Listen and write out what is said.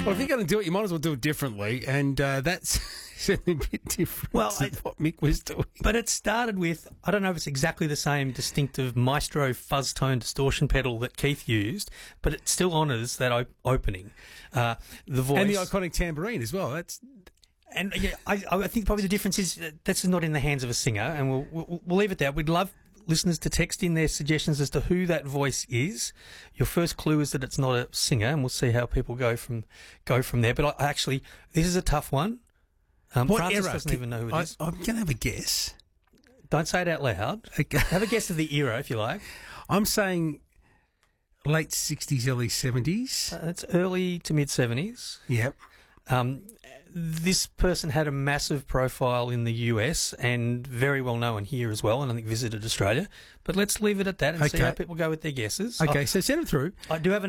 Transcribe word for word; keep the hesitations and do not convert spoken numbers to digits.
Well, if you're going to do it, you might as well do it differently, and uh, that's certainly a bit different Well, to I- what Mick was doing. But it started with, I don't know if it's exactly the same distinctive Maestro fuzz tone distortion pedal that Keith used, but it still honours that op- opening. Uh, the voice. And the iconic tambourine as well. That's And yeah, I, I think probably the difference is that that's not in the hands of a singer, and we'll, we'll, we'll leave it there. We'd love listeners to text in their suggestions as to who that voice is. Your first clue is that it's not a singer, and we'll see how people go from go from there. But I, actually, this is a tough one. Um, what Francis era? doesn't even know who it I, is. I'm going to have a guess. Don't say it out loud. Okay. Have a guess of the era, if you like. I'm saying late sixties, early seventies. Uh, it's early to mid seventies. Yep. Um, this person had a massive profile in the U S and very well known here as well, and I think visited Australia. But let's leave it at that and see Okay. how people go with their guesses. Okay, so send them through. I, I do have an